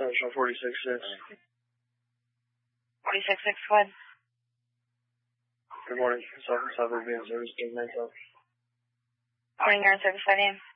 Central 46-6. 46-6, go ahead. Good morning. South and South being service to Mental. Morning, you're on service by name.